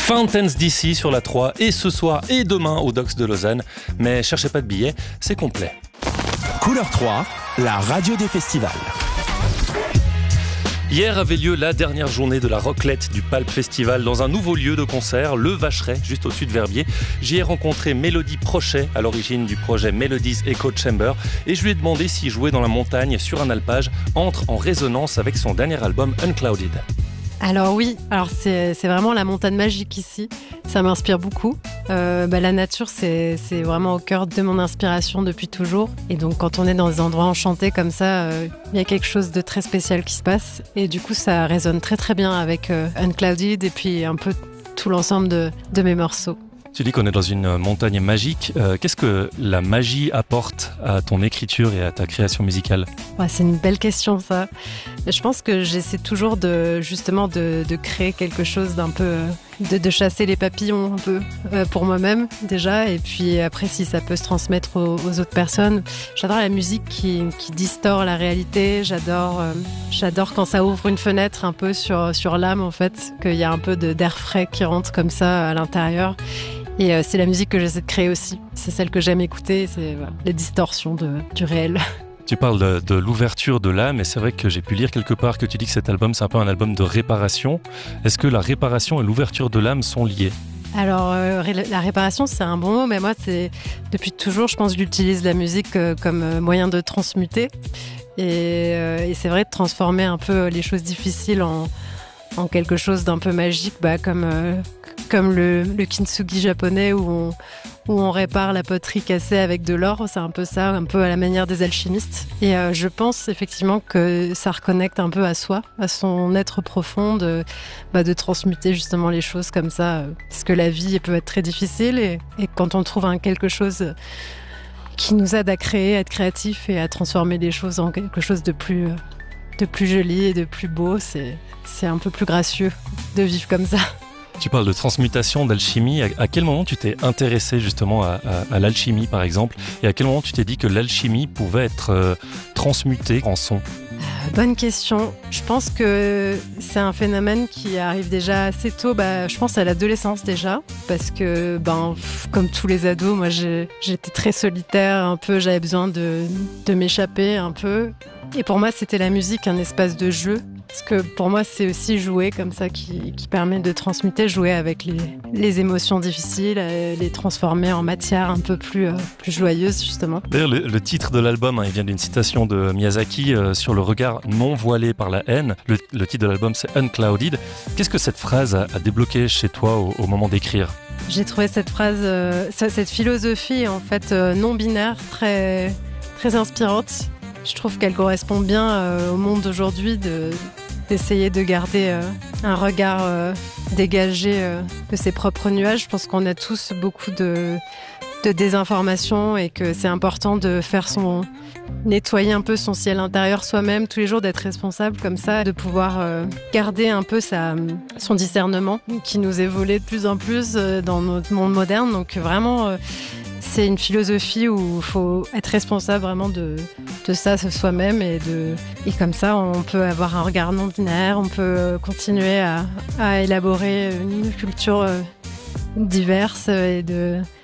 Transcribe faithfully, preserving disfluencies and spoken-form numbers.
Fountains D C sur la trois et ce soir et demain au Docks de Lausanne. Mais cherchez pas de billets, c'est complet. Couleur trois, la radio des festivals. Hier avait lieu la dernière journée de la roclette du Palp Festival dans un nouveau lieu de concert, le Vacheray, juste au-dessus de Verbier. J'y ai rencontré Mélodie Prochet, à l'origine du projet Melodies Echo Chamber, et je lui ai demandé si jouer dans la montagne sur un alpage entre en résonance avec son dernier album Unclouded. Alors oui, alors c'est, c'est vraiment la montagne magique ici, ça m'inspire beaucoup. Euh, bah, la nature, c'est, c'est vraiment au cœur de mon inspiration depuis toujours. Et donc quand on est dans des endroits enchantés comme ça, il euh, y a quelque chose de très spécial qui se passe. Et du coup, ça résonne très très bien avec euh, Unclouded et puis un peu tout l'ensemble de, de mes morceaux. Tu dis qu'on est dans une montagne magique. Euh, qu'est-ce que la magie apporte à ton écriture et à ta création musicale ? Ouais, c'est une belle question, ça. Je pense que j'essaie toujours de, justement de, de créer quelque chose d'un peu... De, de chasser les papillons un peu euh, pour moi-même déjà, et puis après si ça peut se transmettre aux, aux autres personnes. J'adore la musique qui, qui distord la réalité, j'adore, euh, j'adore quand ça ouvre une fenêtre un peu sur, sur l'âme en fait, qu'il y a un peu de, d'air frais qui rentre comme ça à l'intérieur. Et euh, c'est la musique que j'essaie de créer aussi, c'est celle que j'aime écouter, c'est voilà, les distorsions de, du réel. Tu parles de, de l'ouverture de l'âme et c'est vrai que j'ai pu lire quelque part que tu dis que cet album c'est un peu un album de réparation. Est-ce que la réparation et l'ouverture de l'âme sont liées ? Alors euh, la réparation c'est un bon mot, mais moi c'est depuis toujours je pense que j'utilise la musique euh, comme euh, moyen de transmuter et, euh, et c'est vrai de transformer un peu les choses difficiles en, en quelque chose d'un peu magique, bah, comme, euh, comme le, le kintsugi japonais où on où on répare la poterie cassée avec de l'or, c'est un peu ça, un peu à la manière des alchimistes. Et euh, je pense effectivement que ça reconnecte un peu à soi, à son être profond, de, bah, de transmuter justement les choses comme ça, euh, parce que la vie peut être très difficile et, et quand on trouve un quelque chose qui nous aide à créer, à être créatif et à transformer les choses en quelque chose de plus, de plus joli et de plus beau, c'est, c'est un peu plus gracieux de vivre comme ça. Tu parles de transmutation, d'alchimie. À, à quel moment tu t'es intéressé justement à, à, à l'alchimie par exemple ? Et à quel moment tu t'es dit que l'alchimie pouvait être euh, transmutée en son ? Bonne question. Je pense que c'est un phénomène qui arrive déjà assez tôt. Bah, je pense à l'adolescence déjà, parce que, ben, pff, comme tous les ados, moi, j'ai, j'étais très solitaire, un peu, j'avais besoin de, de m'échapper un peu. Et pour moi, c'était la musique, un espace de jeu. Parce que pour moi, c'est aussi jouer comme ça qui, qui permet de transmuter, jouer avec les, les émotions difficiles, les transformer en matière un peu plus, euh, plus joyeuse, justement. D'ailleurs, le, le titre de l'album, hein, il vient d'une citation de Miyazaki euh, sur le regard non voilé par la haine. Le, le titre de l'album, c'est Unclouded. Qu'est-ce que cette phrase a, a débloqué chez toi au, au moment d'écrire ? J'ai trouvé cette phrase, euh, cette philosophie en fait euh, non binaire très, très inspirante. Je trouve qu'elle correspond bien euh, au monde d'aujourd'hui, de, d'essayer de garder euh, un regard euh, dégagé euh, de ses propres nuages. Je pense qu'on a tous beaucoup de, de désinformation et que c'est important de faire son nettoyer un peu son ciel intérieur soi-même tous les jours, d'être responsable comme ça, de pouvoir euh, garder un peu sa, son discernement qui nous est volé de plus en plus euh, dans notre monde moderne. Donc vraiment... Euh, C'est une philosophie où il faut être responsable vraiment de, de ça soi-même et, de, et comme ça on peut avoir un regard non binaire, on peut continuer à, à élaborer une culture diverse et de,